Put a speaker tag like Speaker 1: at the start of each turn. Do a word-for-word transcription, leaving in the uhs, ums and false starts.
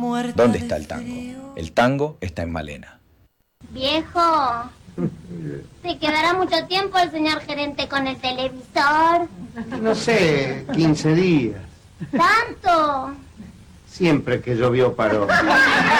Speaker 1: ¿Dónde está el tango? El tango está en Malena.
Speaker 2: Viejo, ¿se quedará mucho tiempo el señor gerente con el televisor?
Speaker 3: No sé, quince días.
Speaker 2: ¿Tanto?
Speaker 3: Siempre que llovió paró.